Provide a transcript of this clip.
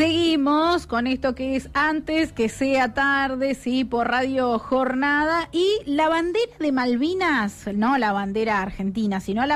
Seguimos con esto que es Antes que sea tarde, sí, por Radio Jornada. Y la bandera de Malvinas, no la bandera argentina, sino la